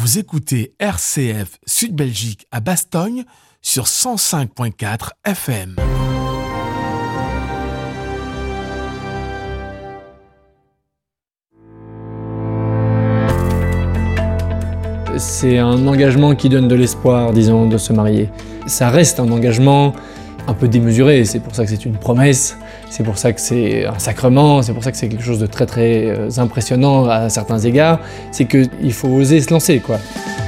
Vous écoutez RCF Sud Belgique à Bastogne sur 105.4 FM. C'est un engagement qui donne de l'espoir, disons, de se marier. Ça reste un engagement un peu démesuré, c'est pour ça que c'est une promesse, c'est pour ça que c'est un sacrement, c'est pour ça que c'est quelque chose de très très impressionnant à certains égards, c'est qu'il faut oser se lancer, quoi.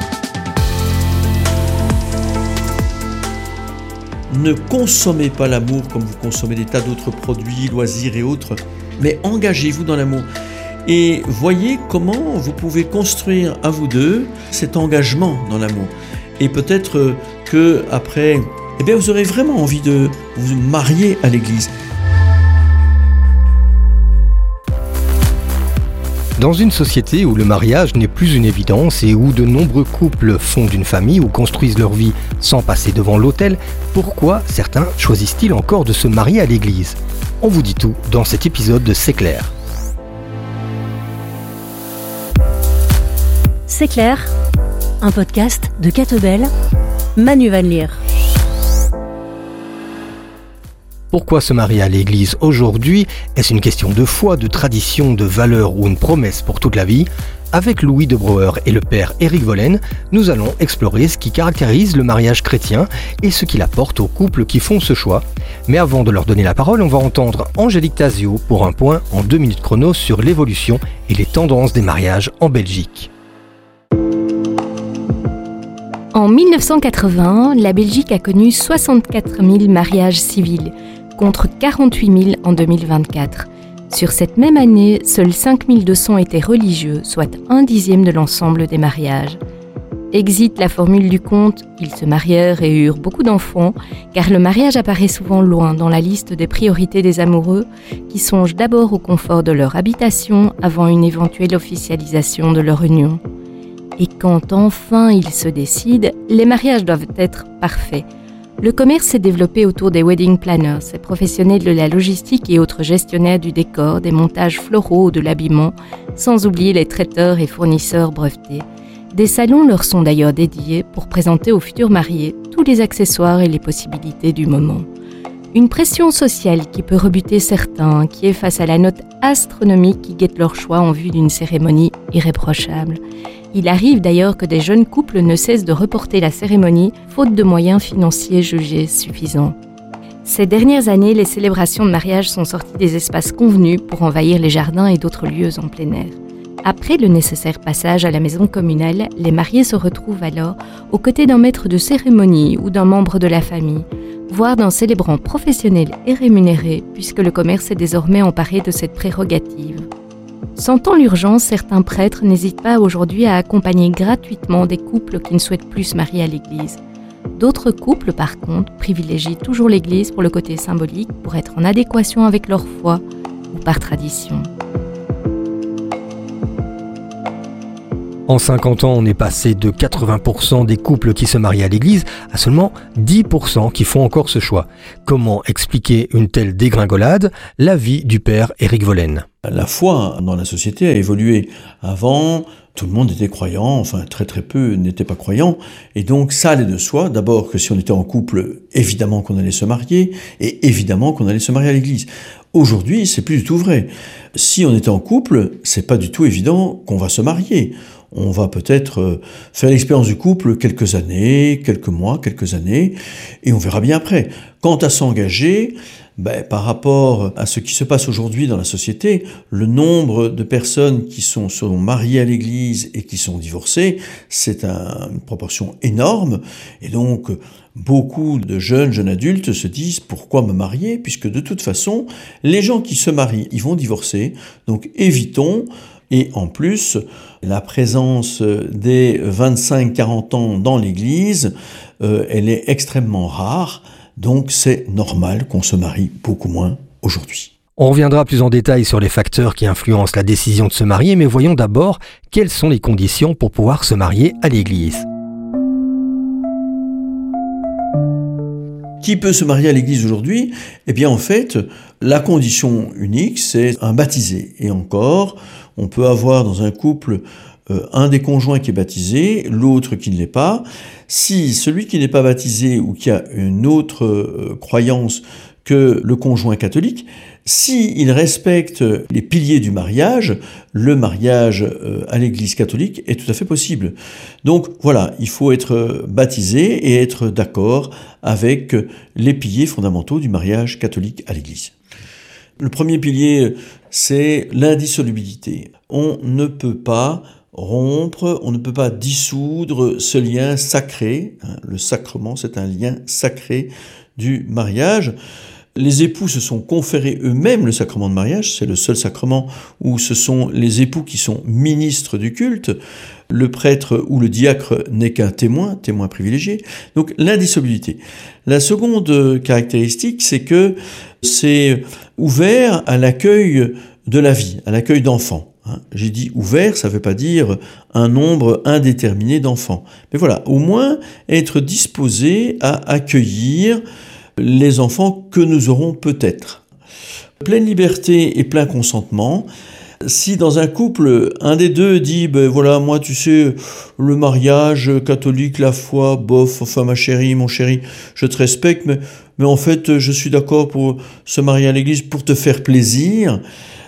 Ne consommez pas l'amour comme vous consommez des tas d'autres produits, loisirs et autres, mais engagez-vous dans l'amour. Et voyez comment vous pouvez construire à vous deux cet engagement dans l'amour. Et peut-être que après, vous aurez vraiment envie de vous marier à l'église. Dans une société où le mariage n'est plus une évidence et où de nombreux couples fondent une famille ou construisent leur vie sans passer devant l'autel, pourquoi certains choisissent-ils encore de se marier à l'église ? On vous dit tout dans cet épisode de C'est clair. C'est clair, un podcast de Catebel, Manu Van Leer. Pourquoi se marier à l'église aujourd'hui ? Est-ce une question de foi, de tradition, de valeur ou une promesse pour toute la vie ? Avec Louis de Brouwer et le père Éric Vollen, nous allons explorer ce qui caractérise le mariage chrétien et ce qu'il apporte aux couples qui font ce choix. Mais avant de leur donner la parole, on va entendre Angélique Tazio pour un point en 2 minutes chrono sur l'évolution et les tendances des mariages en Belgique. En 1980, la Belgique a connu 64 000 mariages civils, contre 48 000 en 2024. Sur cette même année, seuls 5 200 étaient religieux, soit 1/10 de l'ensemble des mariages. Exit la formule du conte « Ils se marièrent et eurent beaucoup d'enfants », car le mariage apparaît souvent loin dans la liste des priorités des amoureux, qui songent d'abord au confort de leur habitation avant une éventuelle officialisation de leur union. Et quand enfin ils se décident, les mariages doivent être parfaits. Le commerce s'est développé autour des wedding planners, ces professionnels de la logistique et autres gestionnaires du décor, des montages floraux ou de l'habillement, sans oublier les traiteurs et fournisseurs brevetés. Des salons leur sont d'ailleurs dédiés pour présenter aux futurs mariés tous les accessoires et les possibilités du moment. Une pression sociale qui peut rebuter certains, qui est face à la note astronomique qui guette leur choix en vue d'une cérémonie irréprochable. Il arrive d'ailleurs que des jeunes couples ne cessent de reporter la cérémonie, faute de moyens financiers jugés suffisants. Ces dernières années, les célébrations de mariage sont sorties des espaces convenus pour envahir les jardins et d'autres lieux en plein air. Après le nécessaire passage à la maison communale, les mariés se retrouvent alors aux côtés d'un maître de cérémonie ou d'un membre de la famille, voire d'un célébrant professionnel et rémunéré, puisque le commerce est désormais emparé de cette prérogative. Sentant l'urgence, certains prêtres n'hésitent pas aujourd'hui à accompagner gratuitement des couples qui ne souhaitent plus se marier à l'église. D'autres couples, par contre, privilégient toujours l'église pour le côté symbolique, pour être en adéquation avec leur foi ou par tradition. En 50 ans, on est passé de 80% des couples qui se marient à l'église à seulement 10% qui font encore ce choix. Comment expliquer une telle dégringolade ? L'avis du père Éric Vollen. La foi dans la société a évolué. Avant, tout le monde était croyant, enfin très très peu n'étaient pas croyants, et donc ça allait de soi, d'abord que si on était en couple, évidemment qu'on allait se marier, et évidemment qu'on allait se marier à l'église. Aujourd'hui, c'est plus du tout vrai. Si on était en couple, c'est pas du tout évident qu'on va se marier. On va peut-être faire l'expérience du couple quelques années, quelques mois, quelques années, et on verra bien après. Quant à s'engager, par rapport à ce qui se passe aujourd'hui dans la société, le nombre de personnes qui sont mariées à l'église et qui sont divorcées, c'est une proportion énorme, et donc beaucoup de jeunes adultes se disent « Pourquoi me marier ?» puisque de toute façon, les gens qui se marient, ils vont divorcer, donc évitons. Et en plus, la présence des 25-40 ans dans l'église, elle est extrêmement rare, donc c'est normal qu'on se marie beaucoup moins aujourd'hui. On reviendra plus en détail sur les facteurs qui influencent la décision de se marier, mais voyons d'abord quelles sont les conditions pour pouvoir se marier à l'église. Qui peut se marier à l'église aujourd'hui ? Eh bien en fait, la condition unique, c'est un baptisé. Et encore, on peut avoir dans un couple un des conjoints qui est baptisé, l'autre qui ne l'est pas. Si celui qui n'est pas baptisé ou qui a une autre croyance que le conjoint catholique, s'il respecte les piliers du mariage, le mariage à l'Église catholique est tout à fait possible. Donc voilà, il faut être baptisé et être d'accord avec les piliers fondamentaux du mariage catholique à l'Église. Le premier pilier, c'est l'indissolubilité. On ne peut pas rompre, on ne peut pas dissoudre ce lien sacré. Le sacrement, c'est un lien sacré du mariage. Les époux se sont conférés eux-mêmes le sacrement de mariage, c'est le seul sacrement où ce sont les époux qui sont ministres du culte. Le prêtre ou le diacre n'est qu'un témoin privilégié. Donc l'indissolubilité. La seconde caractéristique, c'est que c'est ouvert à l'accueil de la vie, à l'accueil d'enfants. J'ai dit ouvert, ça ne veut pas dire un nombre indéterminé d'enfants. Mais voilà, au moins être disposé à accueillir les enfants que nous aurons peut-être. Pleine liberté et plein consentement. Si dans un couple, un des deux dit voilà, moi tu sais, le mariage catholique, la foi, bof, enfin ma chérie, mon chéri, je te respecte, mais en fait je suis d'accord pour se marier à l'église pour te faire plaisir.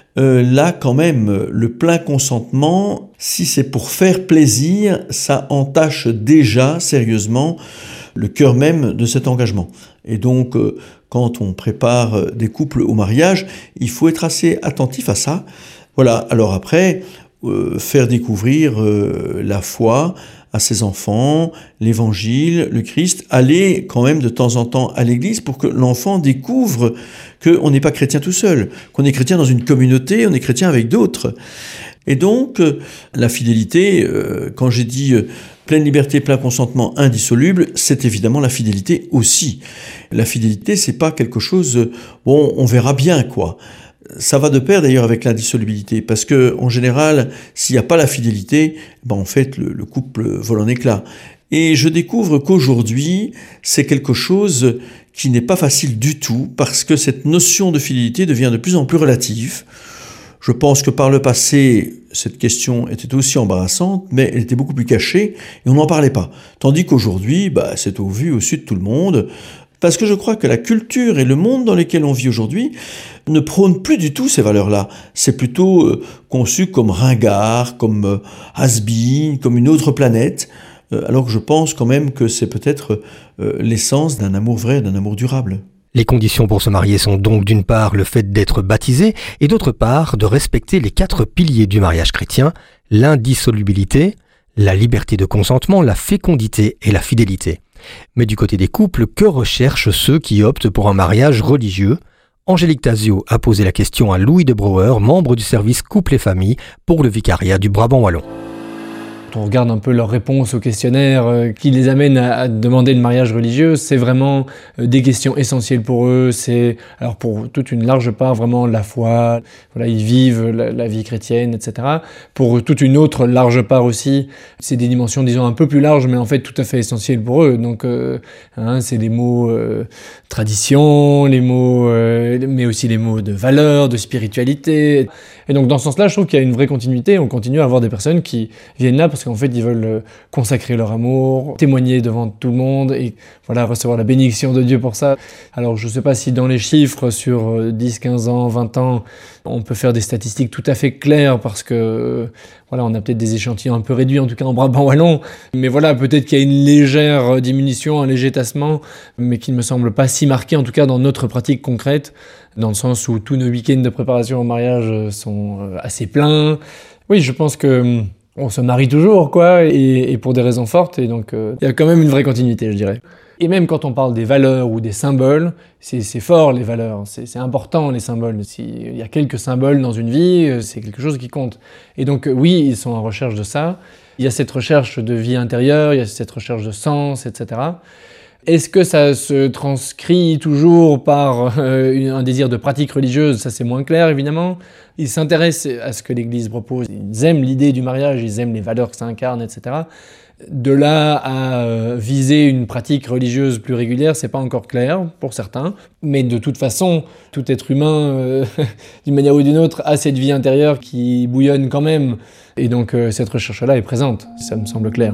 Là quand même, le plein consentement, si c'est pour faire plaisir, ça entache déjà sérieusement le cœur même de cet engagement. Et donc, quand on prépare des couples au mariage, il faut être assez attentif à ça. Voilà, alors après, faire découvrir la foi à ses enfants, l'évangile, le Christ, aller quand même de temps en temps à l'église pour que l'enfant découvre qu'on n'est pas chrétien tout seul, qu'on est chrétien dans une communauté, on est chrétien avec d'autres. Et donc, la fidélité, quand j'ai dit pleine liberté, plein consentement, indissoluble, c'est évidemment la fidélité aussi. La fidélité, c'est pas quelque chose, bon, on verra bien, quoi. Ça va de pair d'ailleurs avec l'indissolubilité, parce que en général, s'il n'y a pas la fidélité, en fait, le couple vole en éclats. Et je découvre qu'aujourd'hui, c'est quelque chose qui n'est pas facile du tout, parce que cette notion de fidélité devient de plus en plus relative. Je pense que par le passé, cette question était aussi embarrassante, mais elle était beaucoup plus cachée et on n'en parlait pas. Tandis qu'aujourd'hui, c'est au vu, au su de tout le monde, parce que je crois que la culture et le monde dans lequel on vit aujourd'hui ne prônent plus du tout ces valeurs-là. C'est plutôt conçu comme ringard, comme has-been, comme une autre planète, alors que je pense quand même que c'est peut-être l'essence d'un amour vrai, d'un amour durable. Les conditions pour se marier sont donc d'une part le fait d'être baptisé et d'autre part de respecter les 4 piliers du mariage chrétien, l'indissolubilité, la liberté de consentement, la fécondité et la fidélité. Mais du côté des couples, que recherchent ceux qui optent pour un mariage religieux ? Angélique Tazio a posé la question à Louis de Brouwer, membre du service couple et famille pour le vicariat du Brabant wallon. Quand on regarde un peu leurs réponses au questionnaire qui les amènent à demander le mariage religieux, c'est vraiment des questions essentielles pour eux. C'est, alors pour toute une large part, vraiment la foi, voilà, ils vivent la vie chrétienne, etc. Pour toute une autre large part aussi, c'est des dimensions, disons, un peu plus larges, mais en fait tout à fait essentielles pour eux. Donc, c'est les mots tradition, les mots, mais aussi les mots de valeur, de spiritualité. Et donc dans ce sens-là, je trouve qu'il y a une vraie continuité. On continue à avoir des personnes qui viennent là parce qu'en fait, ils veulent consacrer leur amour, témoigner devant tout le monde et voilà, recevoir la bénédiction de Dieu pour ça. Alors, je ne sais pas si dans les chiffres, sur 10, 15 ans, 20 ans, on peut faire des statistiques tout à fait claires parce que voilà, on a peut-être des échantillons un peu réduits, en tout cas en Brabant wallon. Mais voilà, peut-être qu'il y a une légère diminution, un léger tassement, mais qui ne me semble pas si marqué, en tout cas dans notre pratique concrète, dans le sens où tous nos week-ends de préparation au mariage sont assez pleins. Oui, je pense que on se marie toujours, quoi, et pour des raisons fortes, et donc il y a quand même une vraie continuité, je dirais. Et même quand on parle des valeurs ou des symboles, c'est fort les valeurs, c'est important les symboles. S'il y a quelques symboles dans une vie, c'est quelque chose qui compte. Et donc oui, ils sont en recherche de ça. Il y a cette recherche de vie intérieure, il y a cette recherche de sens, etc. Est-ce que ça se transcrit toujours par un désir de pratique religieuse? Ça, c'est moins clair, évidemment. Ils s'intéressent à ce que l'Église propose. Ils aiment l'idée du mariage, ils aiment les valeurs que ça incarne, etc. De là à viser une pratique religieuse plus régulière, c'est pas encore clair pour certains. Mais de toute façon, tout être humain, d'une manière ou d'une autre, a cette vie intérieure qui bouillonne quand même. Et donc cette recherche-là est présente, ça me semble clair.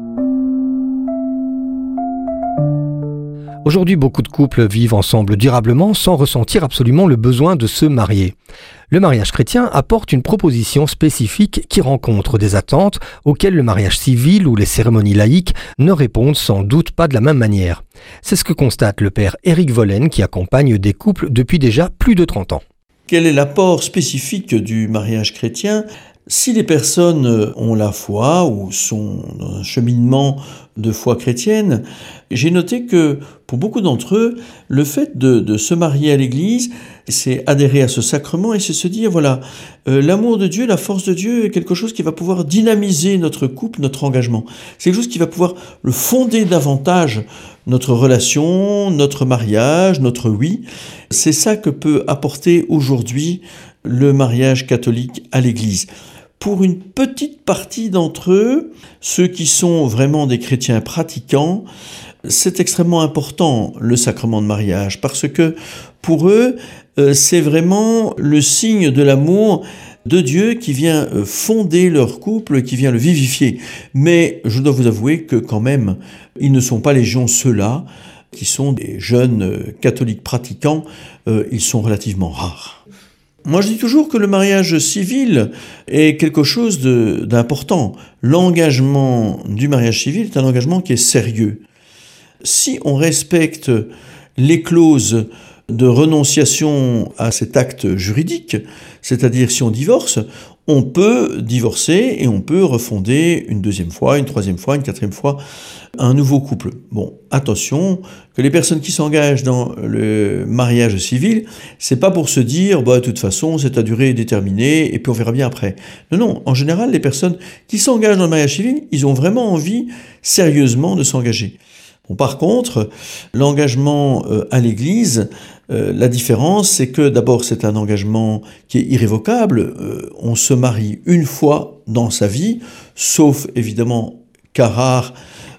Aujourd'hui, beaucoup de couples vivent ensemble durablement sans ressentir absolument le besoin de se marier. Le mariage chrétien apporte une proposition spécifique qui rencontre des attentes auxquelles le mariage civil ou les cérémonies laïques ne répondent sans doute pas de la même manière. C'est ce que constate le père Éric Vollen qui accompagne des couples depuis déjà plus de 30 ans. Quel est l'apport spécifique du mariage chrétien ? Si les personnes ont la foi ou sont dans un cheminement de foi chrétienne, j'ai noté que pour beaucoup d'entre eux, le fait de se marier à l'Église, c'est adhérer à ce sacrement et c'est se dire, voilà, l'amour de Dieu, la force de Dieu est quelque chose qui va pouvoir dynamiser notre couple, notre engagement. C'est quelque chose qui va pouvoir le fonder davantage, notre relation, notre mariage, notre oui. C'est ça que peut apporter aujourd'hui le mariage catholique à l'Église. Pour une petite partie d'entre eux, ceux qui sont vraiment des chrétiens pratiquants, c'est extrêmement important le sacrement de mariage parce que pour eux, c'est vraiment le signe de l'amour de Dieu qui vient fonder leur couple, qui vient le vivifier. Mais je dois vous avouer que quand même, ils ne sont pas légion ceux-là qui sont des jeunes catholiques pratiquants, ils sont relativement rares. Moi, je dis toujours que le mariage civil est quelque chose d'important. L'engagement du mariage civil est un engagement qui est sérieux. Si on respecte les clauses de renonciation à cet acte juridique, c'est-à-dire si on divorce, on peut divorcer et on peut refonder une deuxième fois, une troisième fois, une quatrième fois un nouveau couple. Bon, attention, que les personnes qui s'engagent dans le mariage civil, c'est pas pour se dire, de toute façon, c'est à durée déterminée et puis on verra bien après. Non, en général, les personnes qui s'engagent dans le mariage civil, ils ont vraiment envie, sérieusement, de s'engager. Bon, par contre, l'engagement à l'Église, la différence, c'est que d'abord, c'est un engagement qui est irrévocable. On se marie une fois dans sa vie, sauf évidemment cas rare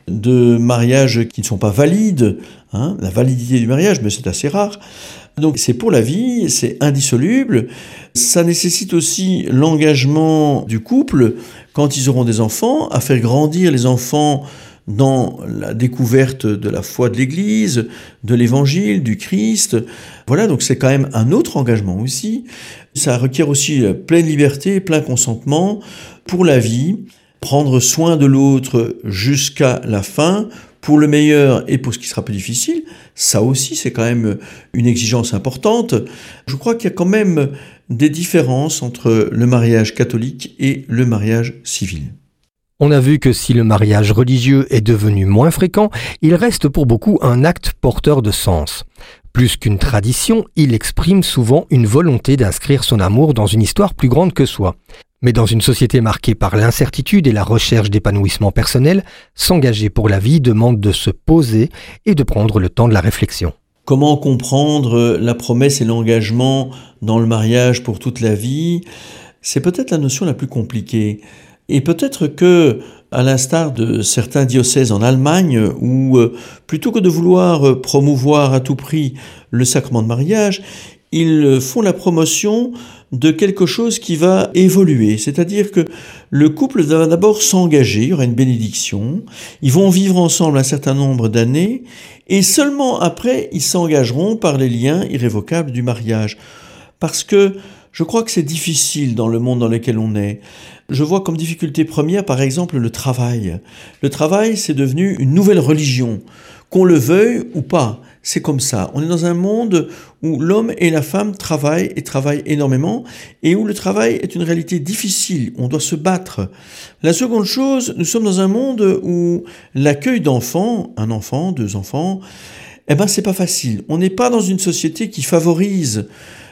de mariages qui ne sont pas valides, la validité du mariage, mais c'est assez rare. Donc c'est pour la vie, c'est indissoluble. Ça nécessite aussi l'engagement du couple, quand ils auront des enfants, à faire grandir les enfants dans la découverte de la foi de l'Église, de l'Évangile, du Christ. Voilà, donc c'est quand même un autre engagement aussi. Ça requiert aussi pleine liberté, plein consentement pour la vie, prendre soin de l'autre jusqu'à la fin, pour le meilleur et pour ce qui sera plus difficile. Ça aussi, c'est quand même une exigence importante. Je crois qu'il y a quand même des différences entre le mariage catholique et le mariage civil. On a vu que si le mariage religieux est devenu moins fréquent, il reste pour beaucoup un acte porteur de sens. Plus qu'une tradition, il exprime souvent une volonté d'inscrire son amour dans une histoire plus grande que soi. Mais dans une société marquée par l'incertitude et la recherche d'épanouissement personnel, s'engager pour la vie demande de se poser et de prendre le temps de la réflexion. Comment comprendre la promesse et l'engagement dans le mariage pour toute la vie ? C'est peut-être la notion la plus compliquée. Et peut-être que, à l'instar de certains diocèses en Allemagne, où plutôt que de vouloir promouvoir à tout prix le sacrement de mariage, ils font la promotion de quelque chose qui va évoluer. C'est-à-dire que le couple va d'abord s'engager, il y aura une bénédiction, ils vont vivre ensemble un certain nombre d'années, et seulement après, ils s'engageront par les liens irrévocables du mariage. Parce que je crois que c'est difficile dans le monde dans lequel on est. Je vois comme difficulté première, par exemple, le travail. Le travail, c'est devenu une nouvelle religion. Qu'on le veuille ou pas, c'est comme ça. On est dans un monde où l'homme et la femme travaillent et travaillent énormément et où le travail est une réalité difficile. On doit se battre. La seconde chose, nous sommes dans un monde où l'accueil d'enfants, un enfant, deux enfants, c'est pas facile. On n'est pas dans une société qui favorise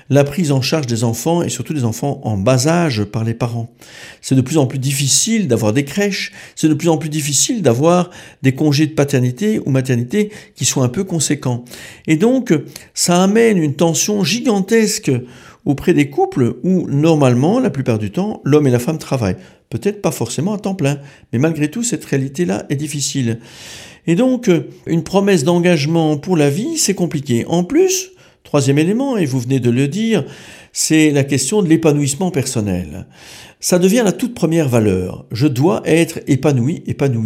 la prise en charge des enfants et surtout des enfants en bas âge par les parents. C'est de plus en plus difficile d'avoir des crèches, c'est de plus en plus difficile d'avoir des congés de paternité ou maternité qui soient un peu conséquents. Et donc, ça amène une tension gigantesque auprès des couples où, normalement, la plupart du temps, l'homme et la femme travaillent. Peut-être pas forcément à temps plein, mais malgré tout, cette réalité-là est difficile. Et donc, une promesse d'engagement pour la vie, c'est compliqué. En plus, troisième élément, et vous venez de le dire, c'est la question de l'épanouissement personnel. Ça devient la toute première valeur. Je dois être épanoui,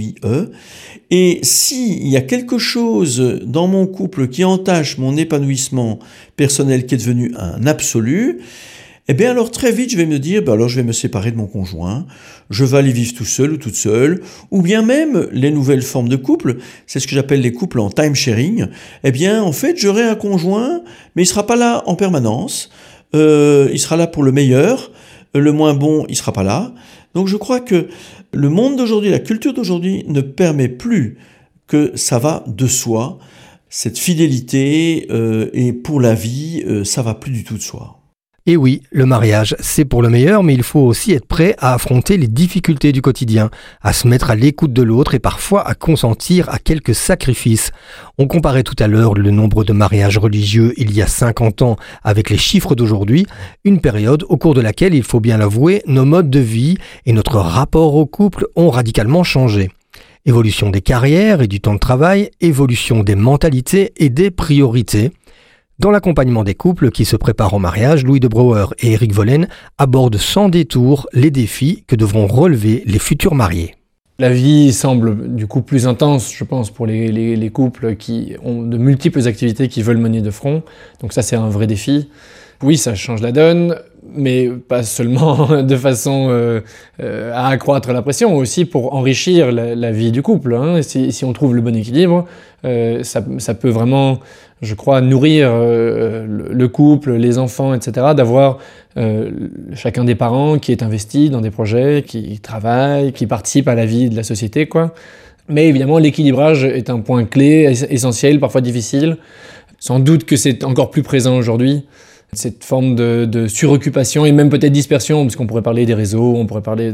et s'il y a quelque chose dans mon couple qui entache mon épanouissement personnel qui est devenu un absolu, eh bien alors très vite je vais me dire, alors je vais me séparer de mon conjoint, je vais aller vivre tout seul ou toute seule, ou bien même les nouvelles formes de couple, c'est ce que j'appelle les couples en time sharing, eh bien en fait j'aurai un conjoint, mais il sera pas là en permanence, il sera là pour le meilleur, le moins bon il sera pas là. Donc je crois que le monde d'aujourd'hui, la culture d'aujourd'hui ne permet plus que ça va de soi, cette fidélité et pour la vie, ça va plus du tout de soi. Et oui, le mariage, c'est pour le meilleur, mais il faut aussi être prêt à affronter les difficultés du quotidien, à se mettre à l'écoute de l'autre et parfois à consentir à quelques sacrifices. On comparait tout à l'heure le nombre de mariages religieux il y a 50 ans avec les chiffres d'aujourd'hui, une période au cours de laquelle, il faut bien l'avouer, nos modes de vie et notre rapport au couple ont radicalement changé. Évolution des carrières et du temps de travail, évolution des mentalités et des priorités. Dans l'accompagnement des couples qui se préparent au mariage, Louis de Brouwer et Eric Vollen abordent sans détour les défis que devront relever les futurs mariés. La vie semble du coup plus intense, je pense, pour les couples qui ont de multiples activités qui veulent mener de front. Donc ça, c'est un vrai défi. Oui, ça change la donne, mais pas seulement de façon à accroître la pression, aussi pour enrichir la vie du couple. Hein. Si on trouve le bon équilibre, ça peut vraiment, je crois, nourrir le couple, les enfants, etc., d'avoir chacun des parents qui est investi dans des projets, qui travaille, qui participe à la vie de la société, quoi. Mais évidemment, l'équilibrage est un point clé, essentiel, parfois difficile. Sans doute que c'est encore plus présent aujourd'hui. Cette forme de suroccupation et même peut-être dispersion, parce qu'on pourrait parler des réseaux, on pourrait parler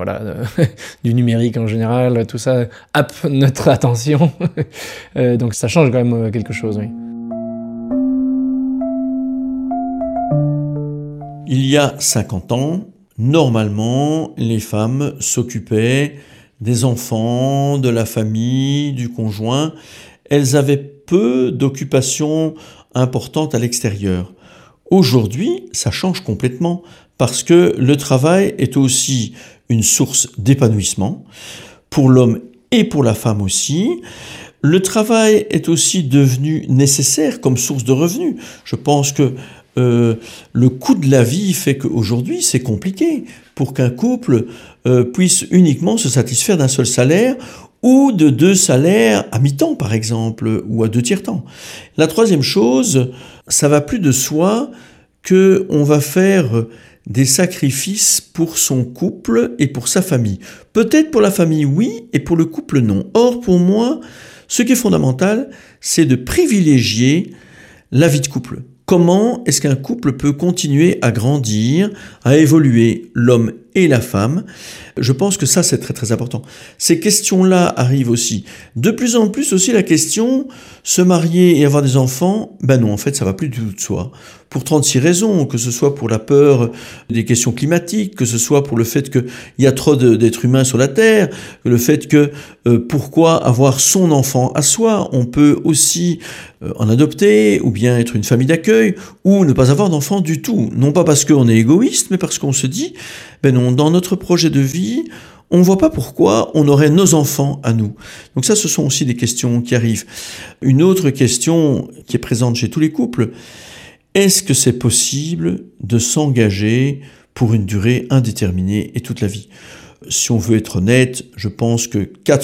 du numérique en général, tout ça happe notre attention. Donc ça change quand même quelque chose, oui. Il y a 50 ans, normalement, les femmes s'occupaient des enfants, de la famille, du conjoint. Elles avaient peu d'occupations importantes à l'extérieur. Aujourd'hui, ça change complètement parce que le travail est aussi une source d'épanouissement pour l'homme et pour la femme aussi. Le travail est aussi devenu nécessaire comme source de revenus. Je pense que le coût de la vie fait qu'aujourd'hui, c'est compliqué pour qu'un couple puisse uniquement se satisfaire d'un seul salaire ou de 2 salaires à mi-temps, par exemple, ou à 2 tiers-temps. La troisième chose, ça va plus de soi qu'on va faire des sacrifices pour son couple et pour sa famille. Peut-être pour la famille, oui, et pour le couple, non. Or, pour moi, ce qui est fondamental, c'est de privilégier la vie de couple. Comment est-ce qu'un couple peut continuer à grandir, à évoluer, l'homme et la femme? Je pense que ça, c'est très très important. Ces questions-là arrivent aussi. De plus en plus aussi la question, se marier et avoir des enfants, ben non, en fait, ça va plus du tout de soi. Pour 36 raisons, que ce soit pour la peur des questions climatiques, que ce soit pour le fait qu'il y a trop d'êtres humains sur la Terre, le fait que pourquoi avoir son enfant à soi, on peut aussi en adopter, ou bien être une famille d'accueil, ou ne pas avoir d'enfant du tout. Non pas parce qu'on est égoïste, mais parce qu'on se dit, ben non, dans notre projet de vie, on ne voit pas pourquoi on aurait nos enfants à nous. Donc ça, ce sont aussi des questions qui arrivent. Une autre question qui est présente chez tous les couples, est-ce que c'est possible de s'engager pour une durée indéterminée et toute la vie ? Si on veut être honnête, je pense que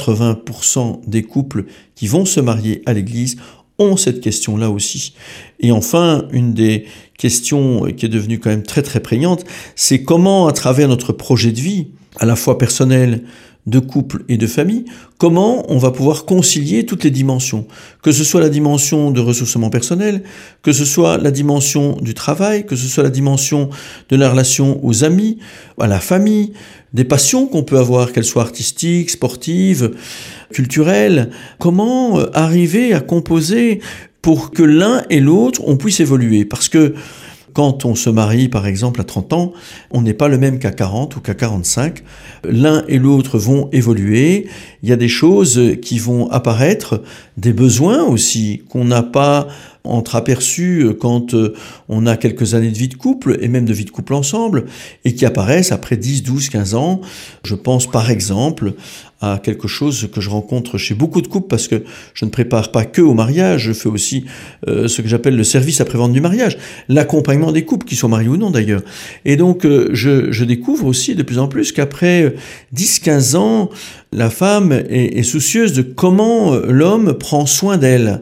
80% des couples qui vont se marier à l'église ont cette question-là aussi. Et enfin, une des questions qui est devenue quand même très très prégnante, c'est comment, à travers notre projet de vie, à la fois personnel, de couple et de famille, comment on va pouvoir concilier toutes les dimensions, que ce soit la dimension de ressourcement personnel, que ce soit la dimension du travail, que ce soit la dimension de la relation aux amis, à la famille, des passions qu'on peut avoir, qu'elles soient artistiques, sportives, culturelles. Comment arriver à composer pour que l'un et l'autre, on puisse évoluer. Parce que quand on se marie, par exemple, à 30 ans, on n'est pas le même qu'à 40 ou qu'à 45. L'un et l'autre vont évoluer. Il y a des choses qui vont apparaître, des besoins aussi qu'on n'a pas entreaperçus quand on a quelques années de vie de couple et même de vie de couple ensemble et qui apparaissent après 10, 12, 15 ans. Je pense par exemple à quelque chose que je rencontre chez beaucoup de couples parce que je ne prépare pas que au mariage, je fais aussi ce que j'appelle le service après-vente du mariage, l'accompagnement des couples, qu'ils soient mariés ou non d'ailleurs. Et donc je découvre aussi de plus en plus qu'après 10-15 ans, la femme est soucieuse de comment l'homme prend soin d'elle.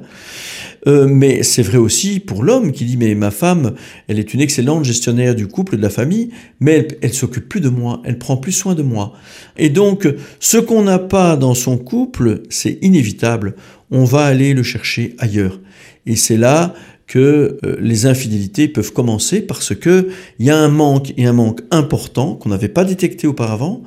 Mais c'est vrai aussi pour l'homme qui dit mais ma femme, elle est une excellente gestionnaire du couple et de la famille, mais elle s'occupe plus de moi, elle prend plus soin de moi. Et donc ce qu'on n'a pas dans son couple, c'est inévitable, on va aller le chercher ailleurs. Et c'est là que les infidélités peuvent commencer parce que il y a un manque important qu'on n'avait pas détecté auparavant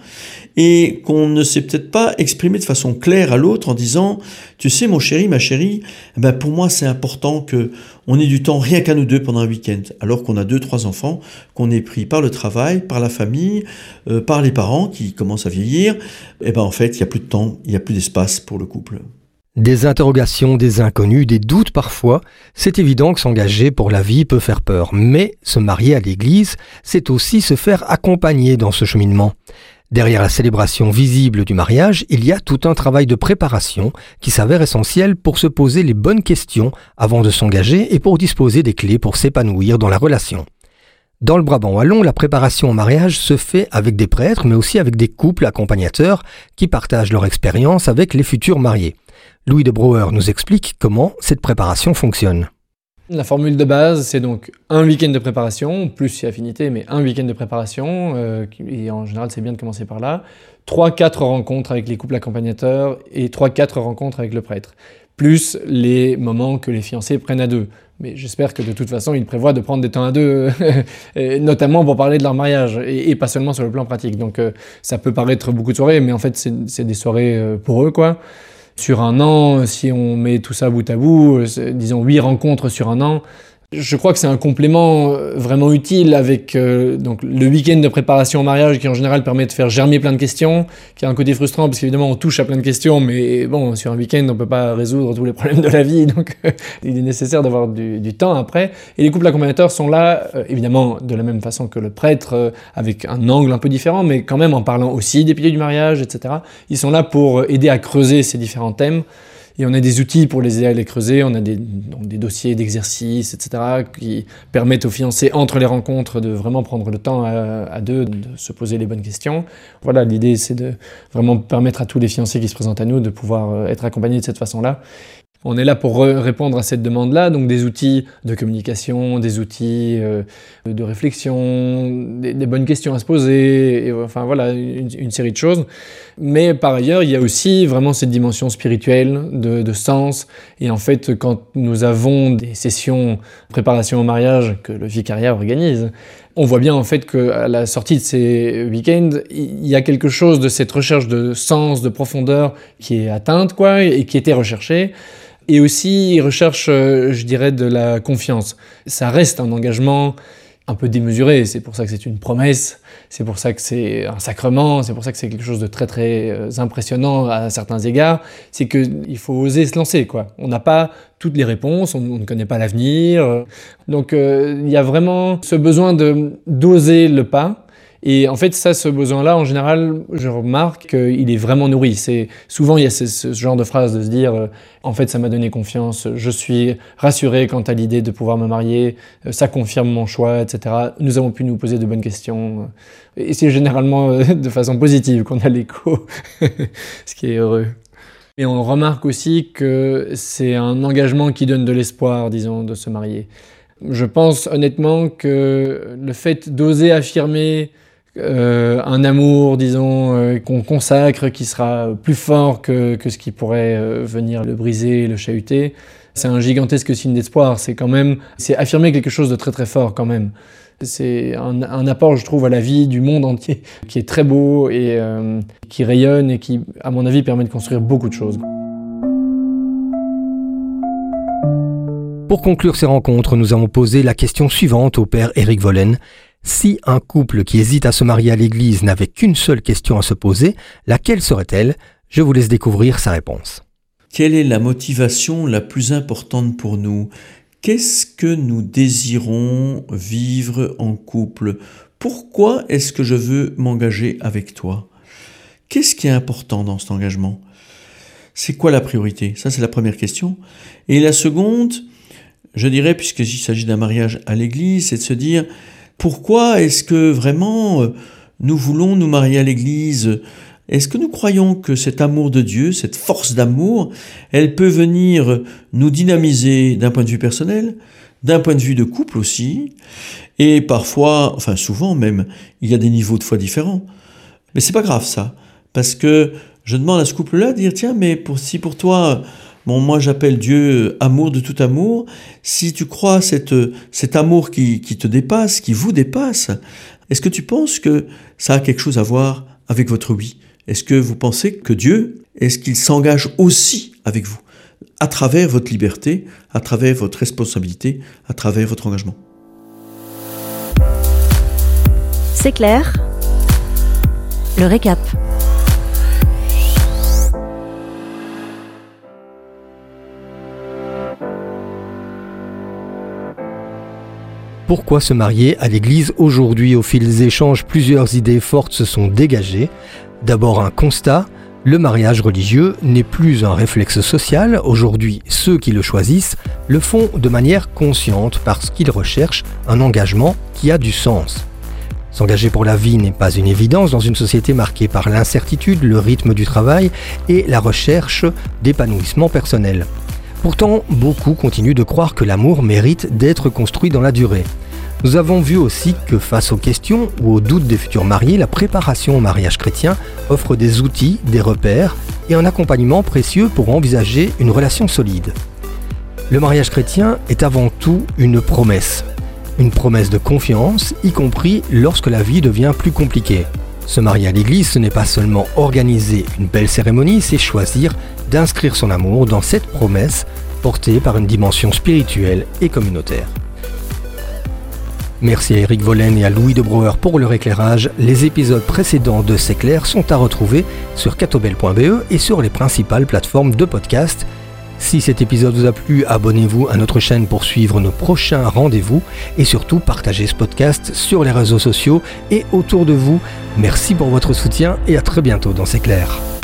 et qu'on ne s'est peut-être pas exprimé de façon claire à l'autre en disant « Tu sais, mon chéri, ma chérie, pour moi, c'est important que on ait du temps rien qu'à nous deux pendant un week-end. » Alors qu'on a 2-3 enfants, qu'on est pris par le travail, par la famille, par les parents qui commencent à vieillir, en fait, il n'y a plus de temps, il n'y a plus d'espace pour le couple. Des interrogations, des inconnus, des doutes parfois, c'est évident que s'engager pour la vie peut faire peur. Mais se marier à l'église, c'est aussi se faire accompagner dans ce cheminement. Derrière la célébration visible du mariage, il y a tout un travail de préparation qui s'avère essentiel pour se poser les bonnes questions avant de s'engager et pour disposer des clés pour s'épanouir dans la relation. Dans le Brabant wallon, la préparation au mariage se fait avec des prêtres, mais aussi avec des couples accompagnateurs qui partagent leur expérience avec les futurs mariés. Louis de Brouwer nous explique comment cette préparation fonctionne. La formule de base, c'est donc un week-end de préparation, plus si affinité, mais un week-end de préparation, et en général c'est bien de commencer par là, 3-4 rencontres avec les couples accompagnateurs et 3-4 rencontres avec le prêtre, plus les moments que les fiancés prennent à deux. Mais j'espère que de toute façon, ils prévoient de prendre des temps à deux, notamment pour parler de leur mariage, et pas seulement sur le plan pratique. Donc ça peut paraître beaucoup de soirées, mais en fait c'est des soirées pour eux, quoi. Sur un an, si on met tout ça bout à bout, disons 8 rencontres sur un an, je crois que c'est un complément vraiment utile avec donc le week-end de préparation au mariage qui en général permet de faire germer plein de questions, qui a un côté frustrant parce qu'évidemment on touche à plein de questions, mais bon, sur un week-end on peut pas résoudre tous les problèmes de la vie, donc il est nécessaire d'avoir du temps après. Et les couples accompagnateurs sont là, évidemment de la même façon que le prêtre, avec un angle un peu différent, mais quand même en parlant aussi des piliers du mariage, etc. Ils sont là pour aider à creuser ces différents thèmes. Et on a des outils pour les aider à les creuser, on a des dossiers d'exercices, etc., qui permettent aux fiancés, entre les rencontres, de vraiment prendre le temps à deux, de se poser les bonnes questions. Voilà, l'idée, c'est de vraiment permettre à tous les fiancés qui se présentent à nous de pouvoir être accompagnés de cette façon-là. On est là pour répondre à cette demande-là, donc des outils de communication, des outils de réflexion, des bonnes questions à se poser, et, enfin voilà, une série de choses. Mais par ailleurs, il y a aussi vraiment cette dimension spirituelle, de sens. Et en fait, quand nous avons des sessions préparation au mariage que le vicariat organise, on voit bien en fait qu'à la sortie de ces week-ends, il y a quelque chose de cette recherche de sens, de profondeur qui est atteinte, quoi, et qui était recherchée. Et aussi, ils recherchent, je dirais, de la confiance. Ça reste un engagement un peu démesuré, c'est pour ça que c'est une promesse, c'est pour ça que c'est un sacrement, c'est pour ça que c'est quelque chose de très très impressionnant à certains égards, c'est qu'il faut oser se lancer, quoi. On n'a pas toutes les réponses, on ne connaît pas l'avenir, donc il y a vraiment ce besoin d'oser le pas. Et en fait, ce besoin-là, en général, je remarque qu'il est vraiment nourri. Souvent, il y a ce genre de phrase de se dire en fait, ça m'a donné confiance, je suis rassuré quant à l'idée de pouvoir me marier, ça confirme mon choix, etc. Nous avons pu nous poser de bonnes questions. Et c'est généralement de façon positive qu'on a l'écho, ce qui est heureux. Et on remarque aussi que c'est un engagement qui donne de l'espoir, disons, de se marier. Je pense honnêtement que le fait d'oser affirmer un amour, disons, qu'on consacre, qui sera plus fort que ce qui pourrait venir le briser, le chahuter. C'est un gigantesque signe d'espoir. C'est affirmer quelque chose de très très fort quand même. C'est un apport, je trouve, à la vie du monde entier, qui est très beau et qui rayonne et qui, à mon avis, permet de construire beaucoup de choses. Pour conclure ces rencontres, nous avons posé la question suivante au père Éric Vollen. Si un couple qui hésite à se marier à l'église n'avait qu'une seule question à se poser, laquelle serait-elle ? Je vous laisse découvrir sa réponse. Quelle est la motivation la plus importante pour nous ? Qu'est-ce que nous désirons vivre en couple ? Pourquoi est-ce que je veux m'engager avec toi ? Qu'est-ce qui est important dans cet engagement ? C'est quoi la priorité ? Ça, c'est la première question. Et la seconde, je dirais, puisqu'il s'agit d'un mariage à l'église, c'est de se dire, pourquoi est-ce que vraiment nous voulons nous marier à l'église ? Est-ce que nous croyons que cet amour de Dieu, cette force d'amour, elle peut venir nous dynamiser d'un point de vue personnel, d'un point de vue de couple aussi, et parfois, enfin souvent même, il y a des niveaux de foi différents. Mais c'est pas grave ça, parce que je demande à ce couple-là de dire, tiens, mais si pour toi, bon, moi j'appelle Dieu amour de tout amour, si tu crois cet amour qui te dépasse, qui vous dépasse, est-ce que tu penses que ça a quelque chose à voir avec votre oui ? Est-ce que vous pensez que Dieu, est-ce qu'il s'engage aussi avec vous, à travers votre liberté, à travers votre responsabilité, à travers votre engagement ? C'est clair. Le récap. Pourquoi se marier à l'église aujourd'hui ? Au fil des échanges, plusieurs idées fortes se sont dégagées. D'abord un constat, le mariage religieux n'est plus un réflexe social. Aujourd'hui, ceux qui le choisissent le font de manière consciente parce qu'ils recherchent un engagement qui a du sens. S'engager pour la vie n'est pas une évidence dans une société marquée par l'incertitude, le rythme du travail et la recherche d'épanouissement personnel. Pourtant, beaucoup continuent de croire que l'amour mérite d'être construit dans la durée. Nous avons vu aussi que face aux questions ou aux doutes des futurs mariés, la préparation au mariage chrétien offre des outils, des repères et un accompagnement précieux pour envisager une relation solide. Le mariage chrétien est avant tout une promesse de confiance, y compris lorsque la vie devient plus compliquée. Se marier à l'église, ce n'est pas seulement organiser une belle cérémonie, c'est choisir d'inscrire son amour dans cette promesse portée par une dimension spirituelle et communautaire. Merci à Éric Vollen et à Louis de Brouwer pour leur éclairage. Les épisodes précédents de C'est clair sont à retrouver sur catobel.be et sur les principales plateformes de podcast. Si cet épisode vous a plu, abonnez-vous à notre chaîne pour suivre nos prochains rendez-vous et surtout partagez ce podcast sur les réseaux sociaux et autour de vous. Merci pour votre soutien et à très bientôt dans C'est clair.